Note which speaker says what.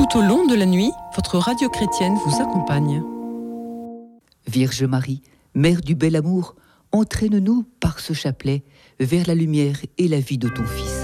Speaker 1: Tout au long de la nuit, votre radio chrétienne vous accompagne.
Speaker 2: Vierge Marie, Mère du bel amour, entraîne-nous par ce chapelet vers la lumière et la vie de ton Fils.